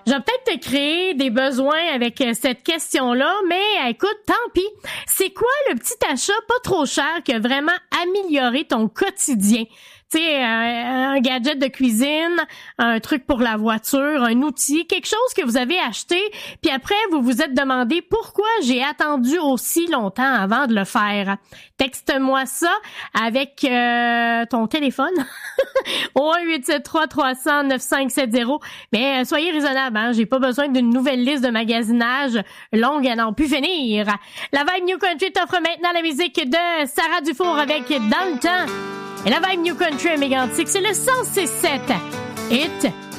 Je vais peut-être te créer des besoins avec cette question-là, mais écoute, tant pis. C'est quoi le petit achat pas trop cher qui a vraiment amélioré ton quotidien? Tu sais, un gadget de cuisine, un truc pour la voiture, un outil, quelque chose que vous avez acheté, puis après, vous vous êtes demandé pourquoi j'ai attendu aussi longtemps avant de le faire. Texte-moi ça avec ton téléphone au 1-873-300-9570. Mais soyez raisonnable, hein? J'ai pas besoin d'une nouvelle liste de magasinage longue à n'en plus finir. La Vibe New Country t'offre maintenant la musique de Sarah Dufour avec Dans le temps. Et la Vibe New Country à Mégantic, c'est le 106.7 Hit